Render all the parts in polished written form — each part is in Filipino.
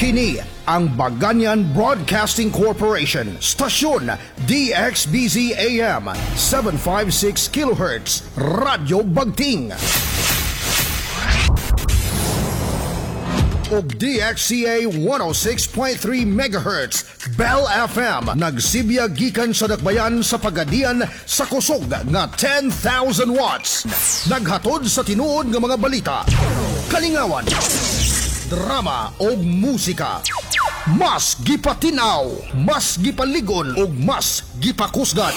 Kini ang Baganyan Broadcasting Corporation, stasyon DXBZ AM 756 kHz, Radyo Bagting. O DXCA 106.3 MHz, Bell FM, nagsibya gikan sa dakbayan sa Pagadian sa kusog nga 10,000 watts. Naghatod sa tinuod nga mga balita, kalingawan, drama o musika. Mas gipatinaw, mas gipaligon o mas gipakusgan.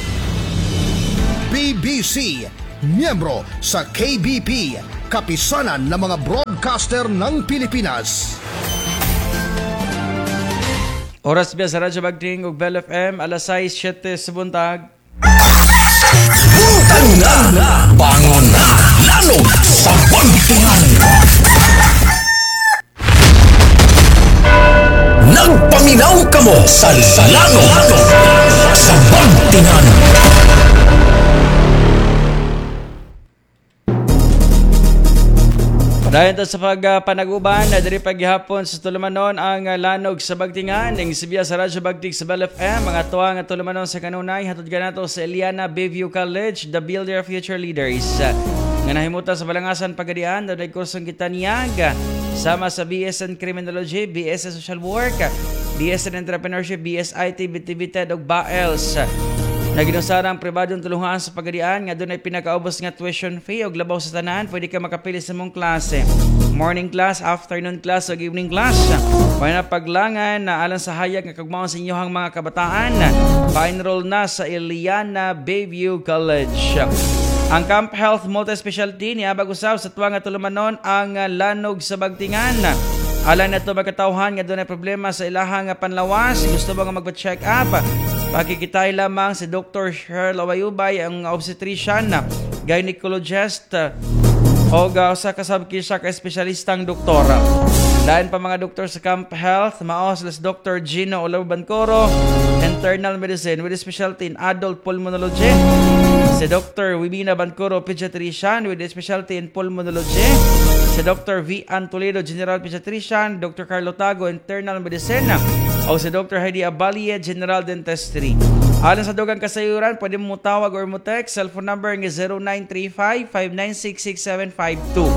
BBC, miyembro sa KBP, kapisanan ng mga broadcaster ng Pilipinas. Oras biya sa Radyo Bagting ug Bell FM, alas 6:07 sa buntag. Buntag na, bangon na, lalo sa Bagtingan. Nagpaminaw ka mo sa lalo sa Bagtingan. Dahil sa pagpanag-uban, diri paghihapon sa tulumanon ang lanog sa Bagtingan ning sibiya sa Radyo Bagting sa Bell FM, mga tuwa nga tulumanon sa kanunay hatod kanato sa Eliana Bayview College, the Builder of Future Leaders. Nga nahimutan sa Balangasan Pagadian, doon ay kursong Kitanyag sama sa BS in Criminology, BS in Social Work, BS in Entrepreneurship, BS IT, BTVTED ug BAELS. Naginusarang pribadong tulungan sa Pagadian nga doon ay pinakaubos nga tuition fee o labaw sa tanan. Pwede ka makapili sa mong klase. Morning class, afternoon class o evening class. May na paglangan na alang sa hayag nga kagmaon sa inyohang mga kabataan. Pa-enroll na sa Eliana Bayview College. Ang Camp Health Multi-Specialty niya bag-usaw sa tuwa nga tulumanon ang lanog sa Bagtingan. Alang na ito magkatauhan nga doon ay problema sa ilahang panlawas. Gusto ba nga magpa-check up? Pakikitay lamang si Dr. Cheryl Awayubay, ang obstetrician, gynecologist, o sa kasabkisa ka espesyalistang doktora. Lain pa mga doktor sa Camp Health, maos si Dr. Gino Olaw-Bancoro, internal medicine with specialty in adult pulmonology. Si Dr. Wibina Bancoro, pediatrician with specialty in pulmonology. Si Dr. V. Toledo, general pediatrician. Dr. Carlo Tago, internal medicine. O si Dr. Heidi Abalie, general dentistry. Alang sa dugang kasayuran, pwede mo tawag or mo text. Cellphone number ng 0935-596-6752.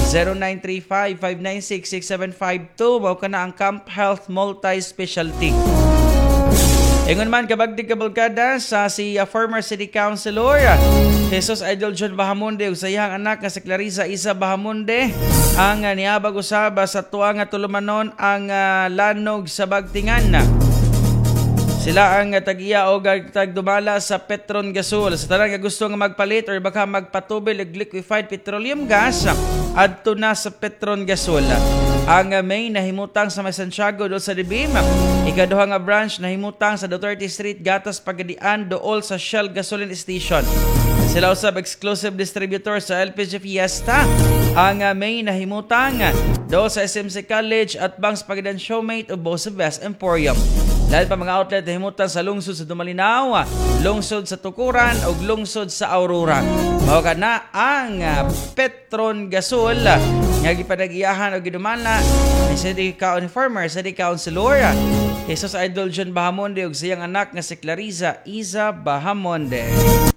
0935-596-6752. Bawa ka na ang Camp Health Multi-Specialty. Ingon man kabagdig kabalkada sa si former city councilor Jesus Idol John Bahamonde ug sa iyang anak nga si Clarissa Isa Bahamonde ang niabag usaba sa tuwa nga tulumanon ang lanog sa Bagtingan. Sila ang tag-iya o tagdumala sa Petron Gasol. Sa tanang nga gusto nga magpalit or baka magpatubil og liquefied petroleum gas adto na sa Petron Gasol. Ang main nahimutang sa Santiago doon sa Dibim. Ikaduha nga branch nahimutang sa Duterte Street, Gatas, Pagadian, dool sa Shell Gasoline Station. Sila usab exclusive distributor sa LPG Fiesta. Ang main nahimutang dool sa SMC College at Bangs Pagadian Showmate o Boss Best Emporium. Dahil pa mga outlet nahimutang sa lungsod sa Dumalinaw, lungsod sa Tukuran o lungsod sa Aurora. Mao ka na ang Petron Gasol nga gipadagyahan o gidumala ni City Former City Councilor Jesus Idol John Bahamonde ug siyang anak nga si Clarissa Isa Bahamonde.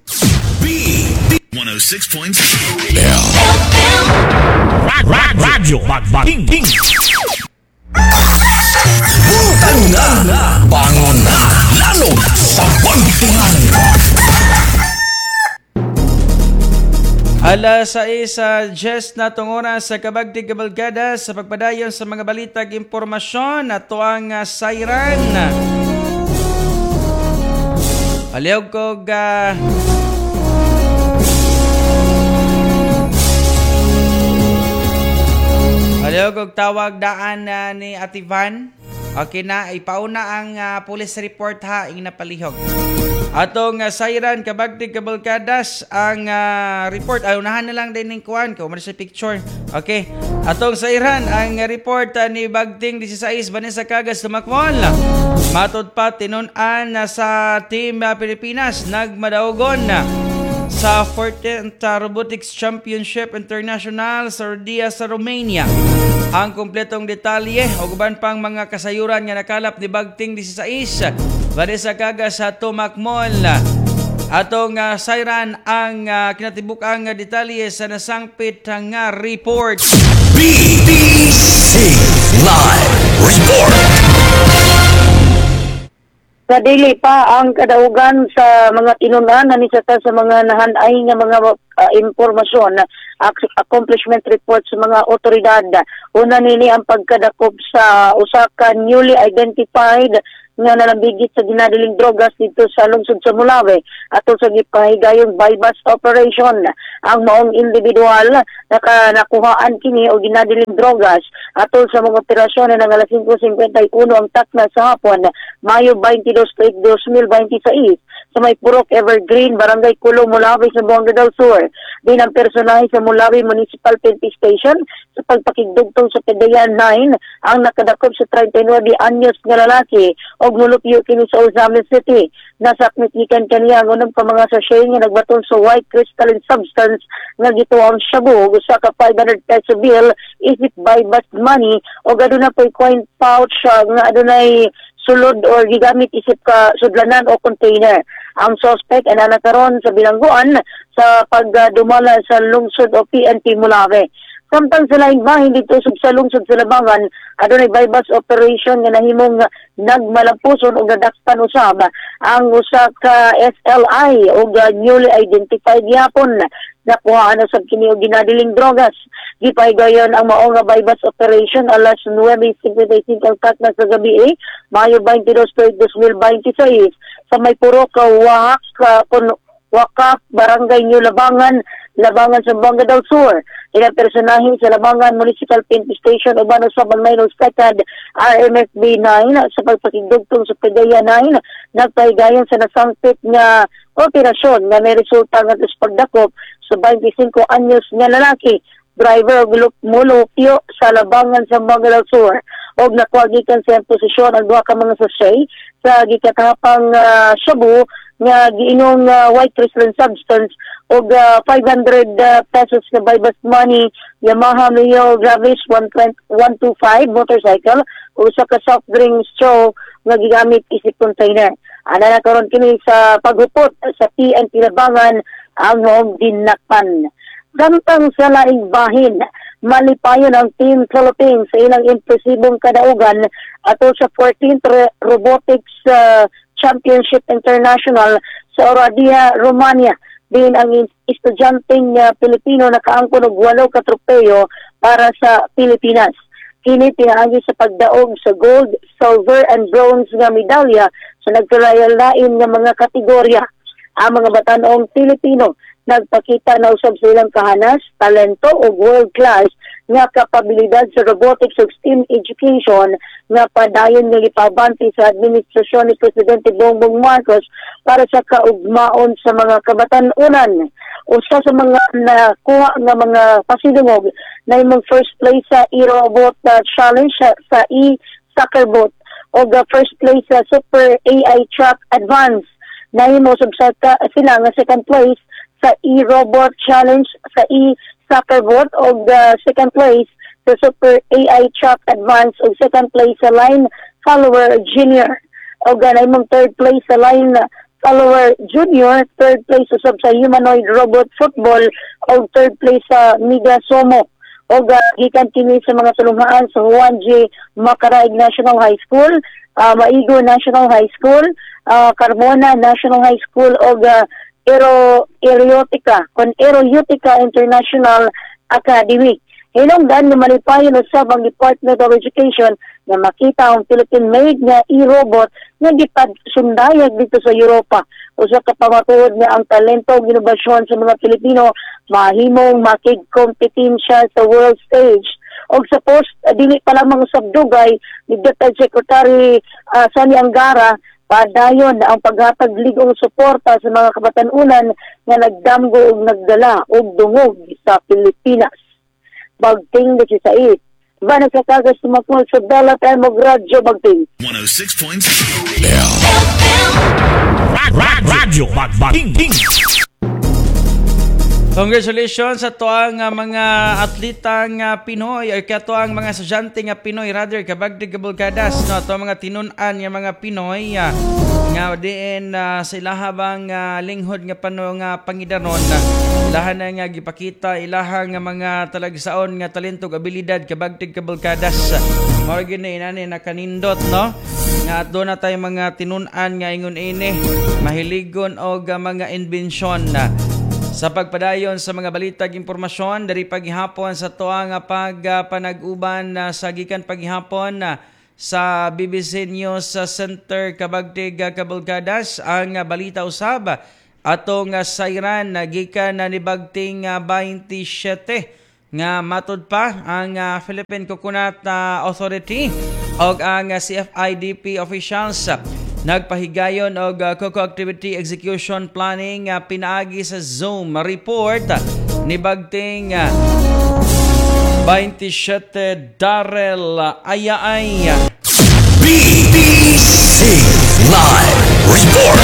B106.7 Radyo Bagting. Buntag na, bangon na, lalo sa Bagtingan. Alas 6 Jess na tungora sa kabagtig kabalgada sa pagpadayon sa mga balitag impormasyon at tuang siren. Aliog ko tawag daan ni Ativan. Okay na, ipauna ang police report ha, ing napalihog. Atong siren kabagtig kabalkadas ang report. Unahan na lang din ng kuwan ko, sa picture. Okay. Atong siren ang report ni Bagting 16 Vanessa Cagas Tumakmol. Matod pa tinunan sa Team Pilipinas nagmadaugon sa 14th Robotics Championship International sa Rhodia sa Romania. Ang kumpletong detalye o guban pang mga kasayuran nga nakalap ni Bagting 16 Vanessa Caga sa Tomac Mall. Atong sayran ang kinatibuk-ang detalye sa nasangpit nga report. BBC Live Report. Kadili pa ang kadaugan sa mga tinunan ni sa mga nahanay nga mga impormasyon, accomplishment report sa mga otoridad. Una nini ang pagkadakop sa usa ka newly identified nga nalambigit sa ginadiling drogas dito sa lungsod sa Mulawi ato sa gipahigayong bypass operation. Ang maong individual nakuhaan kini o ginadiling drogas ato sa mga operasyon ng alas 5:51 ang takna sa hapon, Mayo 22, 2026 sa may Purok Evergreen, Barangay Kulo, Mulawi sa Buanga del Sur. Din ang personahe sa Mulawi Municipal PNP Station sa pagpakigdugtong sa Pedayan 9 ang nakadakop sa 39 anyos nga lalaki og nulupyo kini sa Ozamiz City. Nasakmitikan kaniya ang unang pa mga sachet nga nagbaton sa white crystalline substance nga gituang shabu usa ka 500 peso bill isip by bus money o aduna po'y coin pouch nga adunay sulod or gigamit isip ka sudlanan o container. Ang suspect ay nanakaroon sa bilangguan sa pagdumala sa lungsod o PNP Mulawi. Samtang sa laing bahin dito sa lungsod sa Labangan, adunay bypass operation nga nahimong nagmalampuson o nadakpan usab ang usa ka SLI o newly identified yapon nakuhaan na sa kini og ginadiling drogas. Gipahigayon ang mao nga bypass operation alas 9:55 ang takna sa gabi, Mayo 22, 2026 sa may Purok Wakaf, Barangay New Labangan sa Buanga del Sur. Personahin sa Labangan Municipal PNP Station uban sa Bangmayno Second RMFB 9 sa pagpakigdugtong sa Pedaya 9 nagpahigayon sa nasangpit nga operasyon nga may resulta nga sa pagdakop sa 25 anyos nga lalaki, driver og mulupyo sa Labangan sa Buanga del Sur. Og nakuha sa posisyon ang duha ka mga sachet sa gikatapang shabu nga giinong white crystalline substance og 500 pesos na bypass money, Yamaha Mio Gravis 125 motorcycle o sa ka soft drink straw nga gigamit isip container. Ana na karon kini sa paghupot sa PNP Labangan ang home dinakpan. Samtang sa laing bahin, malipayon ang Team Philippines sa ilang impresibong kadaugan ato sa 14th Robotics Championship International sa Oradea, Romania. Din ang estudyanteng Pilipino nakaangkon og 8 ka tropeyo para sa Pilipinas. Kini pinaagi sa pagdaog sa gold, silver and bronze nga medalya sa nagkalain nga mga kategorya. Ang mga batan-ong Pilipino nagpakita na usab sa ilang kahanas, talento o world class nga kapabilidad sa robotics ug STEM education nga padayon nga gipabanti sa administrasyon ni Presidente Bongbong Marcos para sa kaugmaon sa mga kabatan-unan. Usa sa mga nakuha nga mga pasidungog na imong first place sa e-robot challenge sa e-soccerbot o first place sa Super AI Truck Advance. Nahimo sila nga second place sa e-robot challenge sa e-soccerbot o second place sa Super AI Truck Advance o second place sa Line Follower Junior o nahimong third place sa Line Follower Junior, third place sa Humanoid Robot Football o third place sa Mega Somo o gikan kini sa mga tulungaan sa Juan J. Macaraig National High School, Maigo National High School, Carmona National High School o Aeroeutica International Academy. Hinungdan na malipayon usab ang Department of Education na makita ang Philippine-made nga e-robot nga gipagsundayag dito sa Europa. Usa ka pamatuod nga ang talento ug inobasyon sa mga Pilipino mahimong makig-kompetensya sa world stage. Og sa post, dili pa lamang usab dugay ni Deputy Secretary Sani Angara padayon ang paghatag ligong suporta sa mga kabatan-unan nga nagdamgo ug nagdala og dungog sa Pilipinas. Bagting 16. Bana sa kagas tumakol sa Bella Time of Radyo Bagting. 106.7 Radyo Bagbating. Congratulations sa tuang mga atletang Pinoy or katuang mga estudyante nga Pinoy rather kabagdig kabulkadas no to mga tinunan nga mga Pinoy nga diin sa ilahabang linghod nga pano nga pangidaron ilahan na nga gipakita ilahang nga mga talagsaon nga talento ug abilidad kabagdig kabulkadas mao gyud na inani nakanindot no nga do na tay mga tinunan nga ingon ini mahiligon og mga inbensyon sa pagpadayon sa mga balitag impormasyon dari paghihapon sa tuang pagpanag-uban sa gikan paghihapon sa BBC News Center kabagdig kabulkadas ang balita usab atong sayran gikan nibagting 27 nga matud pa ang Philippine Coconut Authority og ang CFIDP officials nagpahigayon og Coco Activity Execution Planning pinaagi sa Zoom report ni bagting 27 Darrell Ayaay. BBC Live Report.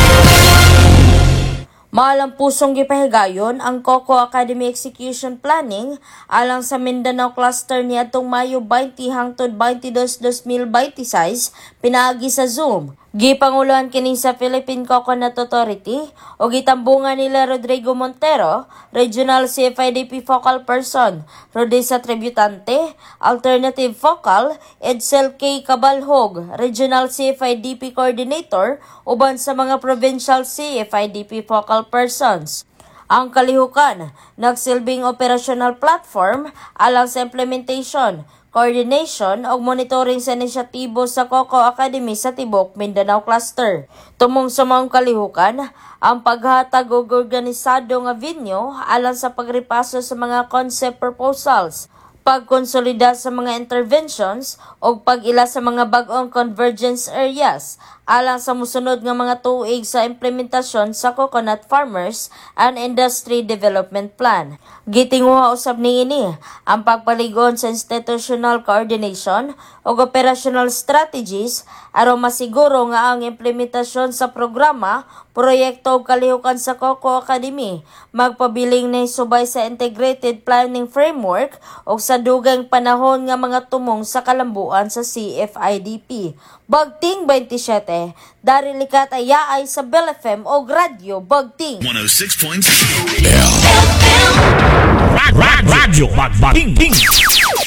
Maalang pusong gipahigayon ang Coco Academy Execution Planning alang sa Mindanao Cluster ni atong Mayo 20 hangtod 22, 2026 pinaagi sa Zoom. Gipanguluhan kini sa Philippine Coconut Authority o gitambungan nila Rodrigo Montero, Regional CFIDP Focal Person, Rodessa Tributante, Alternative Focal, Edsel K. Cabalhog, Regional CFIDP Coordinator, uban sa mga Provincial CFIDP Focal Persons. Ang kalihukan, nagsilbing operational platform alang sa implementation, coordination o monitoring sa inisyatibo sa Coco Academy sa Tibok, Mindanao Cluster. Tumong sa maong kalihukan, ang paghatag og organisado nga venue alang sa pagripaso sa mga concept proposals, pagkonsolida sa mga interventions o pag-ila sa mga bag-ong convergence areas alang sa musunod nga mga tuig sa implementasyon sa Coconut Farmers and Industry Development Plan. Gitinguha usab niini ang pagpaligon sa institutional coordination o operational strategies aron masiguro nga ang implementasyon sa programa, proyekto ug kalihukan sa Coco Academy magpabiling na subay sa integrated planning framework o sa dugang panahon nga mga tumong sa kalambuan sa CFIDP. Bagting 27, dari likat ayaay sa Bell FM o Radyo Bagting 106.7 Radyo Bagbating.